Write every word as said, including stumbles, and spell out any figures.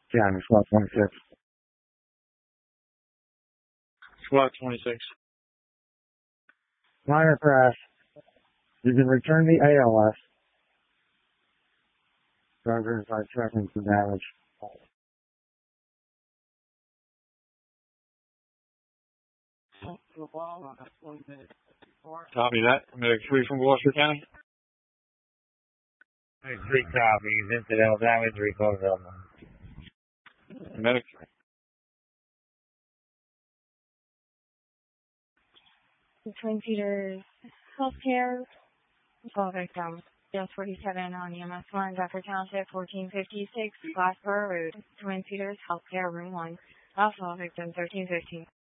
County, SWAT twenty-six. SWAT twenty-six. Minor crash. You can return the A L S. Driver five seconds for damage. Copy that. Medic three from Gloucester County. Three copies. Incidental damage. Recall development. Medic. Twin Cedars Healthcare. twelve victims. Just forty-seven on E M S one, Duffer Township, fourteen fifty-six, Glassboro Road. Twin Cedars Healthcare, Room one. Alpha victim, thirteen fifteen.